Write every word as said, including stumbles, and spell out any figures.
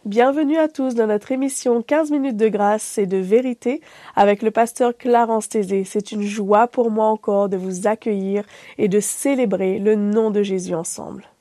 Bienvenue à tous dans notre émission quinze minutes de grâce et de vérité avec le pasteur Clarence Tézé. C'est une joie pour moi encore de vous accueillir et de célébrer le nom de Jésus ensemble.